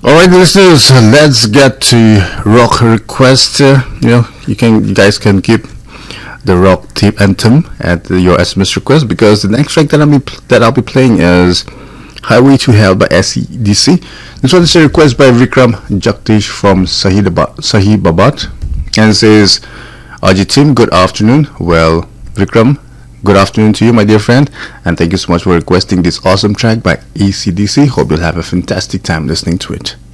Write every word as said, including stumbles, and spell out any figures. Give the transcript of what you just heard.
Alright, listeners, let's get to rock request. Uh, you know, you can, you guys can keep the rock tip anthem at your S M S request because the next track that I'll be that I'll be playing is Highway to Hell by S C D C. This one is a request by Vikram Jagdish from Sahibabad, Sahibabad, and it says, Ajit team, good afternoon. Well, Vikram, good afternoon to you, my dear friend, and thank you so much for requesting this awesome track by A C D C. Hope you'll have a fantastic time listening to it.